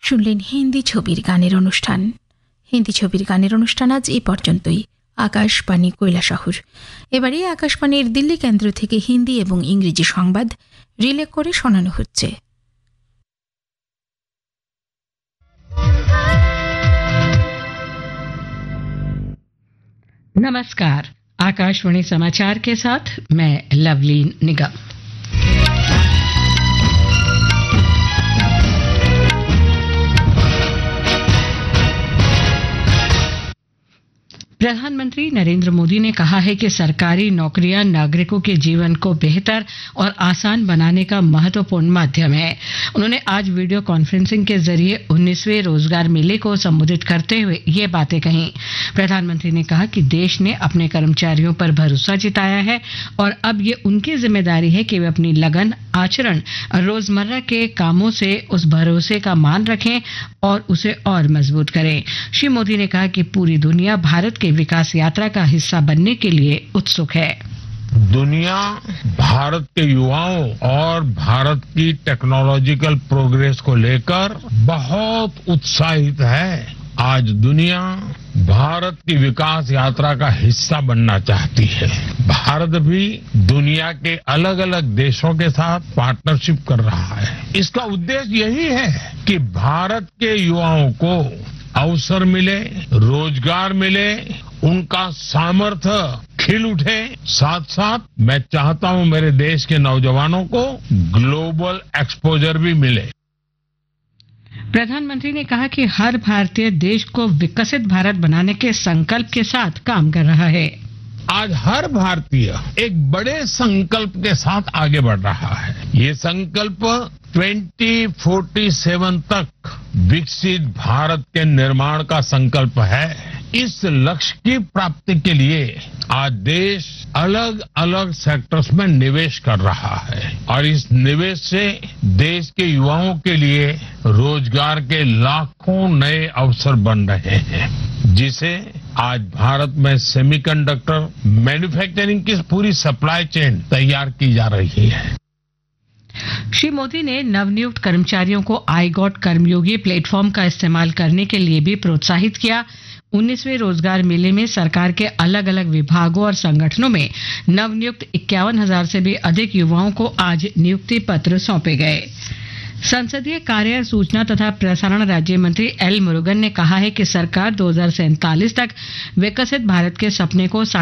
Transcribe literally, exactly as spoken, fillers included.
শুনলেন হিন্দি ছবির গানের অনুষ্ঠান। হিন্দি ছবির গানের অনুষ্ঠান আজ এই পর্যন্তই। আকাশবাণী কৈলাসহর। এবারে আকাশবাণীর দিল্লি কেন্দ্র থেকে হিন্দি এবং ইংরেজি সংবাদ রিলে করে শোনানো হচ্ছে। नमस्कार, आकाशवाणी समाचार के साथ मैं लवलीन निगम। प्रधानमंत्री नरेंद्र मोदी ने कहा है कि सरकारी नौकरियां नागरिकों के जीवन को बेहतर और आसान बनाने का महत्वपूर्ण माध्यम है। उन्होंने आज वीडियो कॉन्फ्रेंसिंग के जरिए उन्नीसवें रोजगार मेले को संबोधित करते हुए ये बातें कही। प्रधानमंत्री ने कहा कि देश ने अपने कर्मचारियों पर भरोसा जताया है और अब ये उनकी जिम्मेदारी है कि वे अपनी लगन, आचरण, रोजमर्रा के कामों से उस भरोसे का मान रखें और उसे और मजबूत करें। श्री मोदी ने कहा कि पूरी दुनिया भारत के विकास यात्रा का हिस्सा बनने के लिए उत्सुक है। दुनिया भारत के युवाओं और भारत की टेक्नोलॉजिकल प्रोग्रेस को लेकर बहुत उत्साहित है। आज दुनिया भारत की विकास यात्रा का हिस्सा बनना चाहती है। भारत भी दुनिया के अलग अलग देशों के साथ पार्टनरशिप कर रहा है। इसका उद्देश्य यही है कि भारत के युवाओं को अवसर मिले, रोजगार मिले, उनका सामर्थ्य खिल उठे। साथ साथ मैं चाहता हूं मेरे देश के नौजवानों को ग्लोबल एक्सपोजर भी मिले। प्रधानमंत्री ने कहा कि हर भारतीय देश को विकसित भारत बनाने के संकल्प के साथ काम कर रहा है। आज हर भारतीय एक बड़े संकल्प के साथ आगे बढ़ रहा है। ये संकल्प ट्वेंटी फोर्टी सेवन तक विकसित भारत के निर्माण का संकल्प है। इस लक्ष्य की प्राप्ति के लिए आज देश अलग अलग सेक्टर्स में निवेश कर रहा है और इस निवेश से देश के युवाओं के लिए रोजगार के लाखों नए अवसर बन रहे हैं, जिसे आज भारत में सेमीकंडक्टर मैन्युफैक्चरिंग की पूरी सप्लाई चेन तैयार की जा रही है। श्री मोदी ने नवनियुक्त कर्मचारियों को आई गॉट कर्मयोगी प्लेटफॉर्म का इस्तेमाल करने के लिए भी प्रोत्साहित किया। उन्नीसवें रोजगार मेले में सरकार के अलग अलग विभागों और संगठनों में नवनियुक्त इक्यावन हजार से भी अधिक युवाओं को आज नियुक्ति पत्र सौंपे गए। संसदीय कार्य, सूचना तथा प्रसारण राज्य मंत्री एल मुरुगन ने कहा है कि सरकार दो हजार सैंतालीस तक विकसित भारत के सपने को